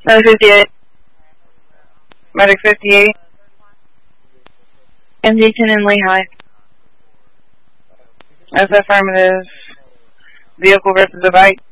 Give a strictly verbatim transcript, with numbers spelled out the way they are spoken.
Medic fifty-eight. Medic fifty-eight. Kensington and Lehigh. That's affirmative. Vehicle versus the bike.